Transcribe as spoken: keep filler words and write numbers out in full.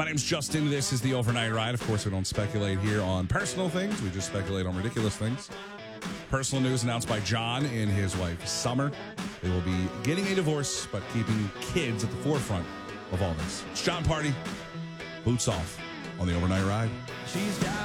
My name's Justin. This is the Overnight Ride. Of course, we don't speculate here on personal things. We just speculate on ridiculous things. Personal news announced by John and his wife, Summer. They will be getting a divorce, but keeping kids at the forefront of all this. It's John Party. Boots off on the Overnight Ride. She's got